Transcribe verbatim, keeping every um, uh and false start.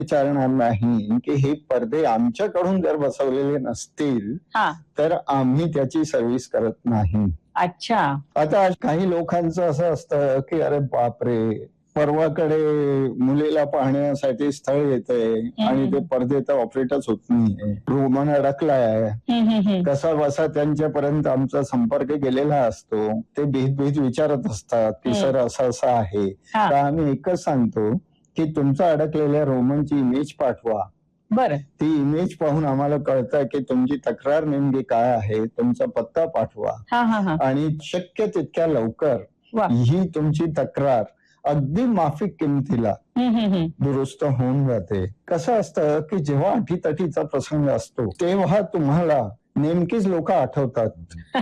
विचारणार नाही की हे पडदे आमच्याकडून जर बसवलेले नसतील हा तर आम्ही त्याची सर्व्हिस करत नाही. अच्छा. आता काही लोकांचं असं असतं की अरे बापरे, परवाकडे मुलीला पाहण्यासाठी स्थळ येतंय आणि ते पडदे तर ऑपरेटच होत नाहीये, रोमन अडकलाय, कसा बसा त्यांच्यापर्यंत आमचा संपर्क गेलेला असतो. ते भीत भीत विचारत असतात की सर असं असं आहे. तर आम्ही एकच सांगतो की तुमचा अडकलेल्या रोमनची इमेज पाठवा. बरं. ती इमेज पाहून आम्हाला कळतं की तुमची तक्रार नेमकी काय आहे, तुमचा पत्ता पाठवा आणि शक्य तितक्या लवकर ही तुमची तक्रार अगदी माफिक किमतीला दुरुस्त होऊन जाते. कसं असतं की जेव्हा अटीतटीचा प्रसंग असतो तेव्हा तुम्हाला नेमकीच लोक आठवतात.